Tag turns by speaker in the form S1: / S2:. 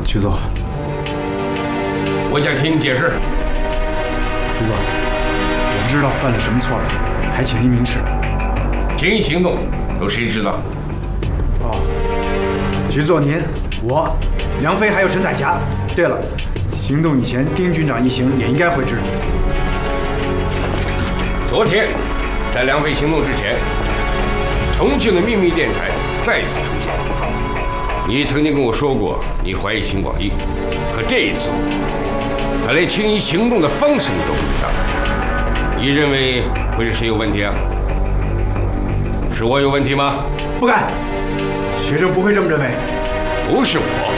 S1: 局座，
S2: 我想听你解释。
S1: 局座，我不知道犯了什么错了，还请您明示。
S2: 情谊行动都谁知道？
S1: 哦，局座您、我、梁飞还有陈彩霞。对了，行动以前，丁军长一行也应该会知道。
S2: 昨天，在梁飞行动之前，重庆的秘密电台再次出现。你曾经跟我说过，你怀疑邢广义，可这一次，他连情谊行动的方式都不知道。你认为会是谁有问题啊？是我有问题吗？
S1: 不敢，学生不会这么认为。
S2: 不是我。